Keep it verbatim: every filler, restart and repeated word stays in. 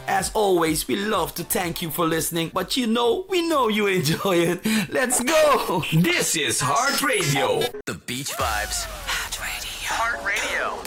As always, we love to thank you for listening, but you know, we know you enjoy it. Let's go! This is Heart Radio. The Beach Vibes. Heart Radio. Heart Radio.